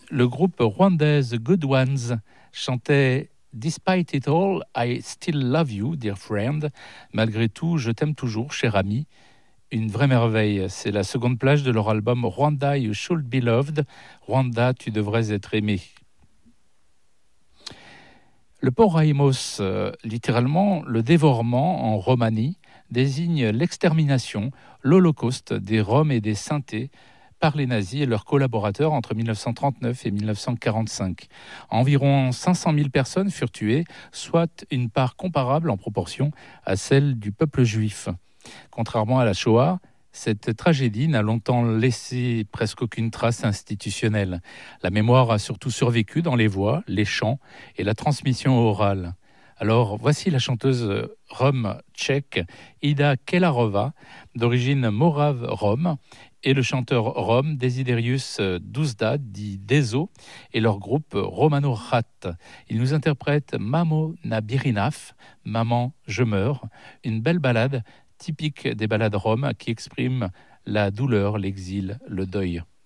le groupe rwandais Good Ones chantait Despite it all, I still love you, dear friend. Malgré tout, je t'aime toujours, cher ami. Une vraie merveille. C'est la seconde plage de leur album Rwanda, You Should Be Loved. Rwanda, tu devrais être aimé. Le Porrahimos, littéralement le dévorement en Roumanie, désigne l'extermination, l'holocauste des Roms et des Sintés par les nazis et leurs collaborateurs entre 1939 et 1945. Environ 500 000 personnes furent tuées, soit une part comparable en proportion à celle du peuple juif. Contrairement à la Shoah, cette tragédie n'a longtemps laissé presque aucune trace institutionnelle. La mémoire a surtout survécu dans les voix, les chants et la transmission orale. Alors voici la chanteuse rom tchèque Ida Kelarova, d'origine morave rom, et le chanteur rom Desiderius Duzda, dit Dezo, et leur groupe Romano Rat. Ils nous interprètent Mamo na birinaf, Maman, je meurs, une belle ballade typique des ballades roms qui exprime la douleur, l'exil, le deuil.